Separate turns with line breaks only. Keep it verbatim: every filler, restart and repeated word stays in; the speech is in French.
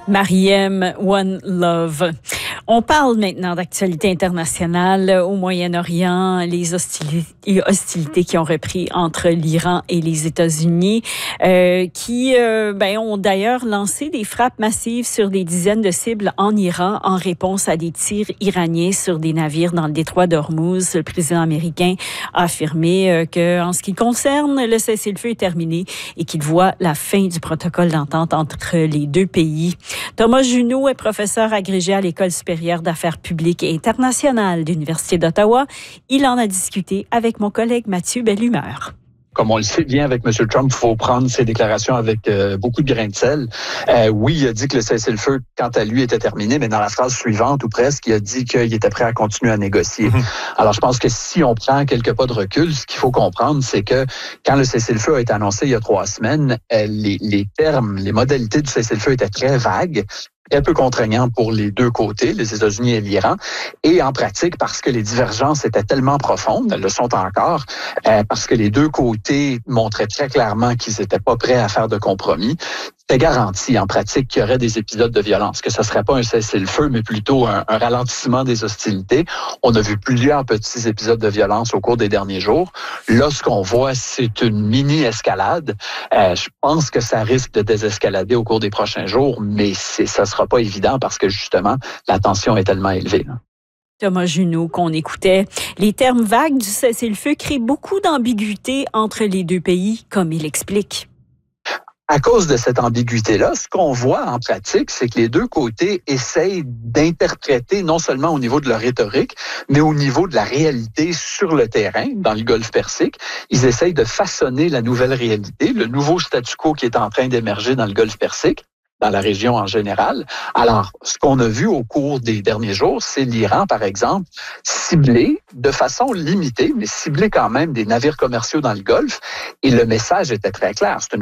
Mariem One Love. On parle maintenant d'actualité internationale au Moyen-Orient, les hostilités, hostilités qui ont repris entre l'Iran et les États-Unis, euh, qui euh, ben, ont d'ailleurs lancé des frappes massives sur des dizaines de cibles en Iran en réponse à des tirs iraniens sur des navires dans le détroit d'Ormuz. Le président américain a affirmé euh, que, en ce qui concerne le cessez-le-feu est terminé et qu'il voit la fin du protocole d'entente entre les deux pays. Thomas Junot est professeur agrégé à l'École supérieure d'affaires publiques et internationales de l'Université d'Ottawa. Il en a discuté avec mon collègue Mathieu Bellumeur.
Comme on le sait bien avec M. Trump, il faut prendre ses déclarations avec euh, beaucoup de grains de sel. Euh, oui, il a dit que le cessez-le-feu, quant à lui, était terminé, mais dans la phrase suivante, ou presque, il a dit qu'il était prêt à continuer à négocier. Mm-hmm. Alors, je pense que si on prend quelques pas de recul, ce qu'il faut comprendre, c'est que quand le cessez-le-feu a été annoncé il y a trois semaines, euh, les, les termes, les modalités du cessez-le-feu étaient très vagues, un peu contraignant pour les deux côtés, les États-Unis et l'Iran, et en pratique, parce que les divergences étaient tellement profondes, elles le sont encore, euh, parce que les deux côtés montraient très clairement qu'ils n'étaient pas prêts à faire de compromis. C'était garanti en pratique qu'il y aurait des épisodes de violence, que ce ne serait pas un cessez-le-feu, mais plutôt un, un ralentissement des hostilités. On a vu plusieurs petits épisodes de violence au cours des derniers jours. Là, ce qu'on voit, c'est une mini-escalade. Euh, je pense que ça risque de désescalader au cours des prochains jours, mais c'est, ça ne sera pas évident parce que, justement, la tension est tellement élevée, là.
Thomas Junot, qu'on écoutait. Les termes vagues du cessez-le-feu créent beaucoup d'ambiguïté entre les deux pays, comme il explique.
À cause de cette ambiguïté-là, ce qu'on voit en pratique, c'est que les deux côtés essayent d'interpréter non seulement au niveau de leur rhétorique, mais au niveau de la réalité sur le terrain, dans le Golfe Persique. Ils essayent de façonner la nouvelle réalité, le nouveau statu quo qui est en train d'émerger dans le Golfe Persique, dans la région en général. Alors, ce qu'on a vu au cours des derniers jours, c'est l'Iran, par exemple, cibler de façon limitée, mais cibler quand même des navires commerciaux dans le Golfe. Et le message était très clair. C'est une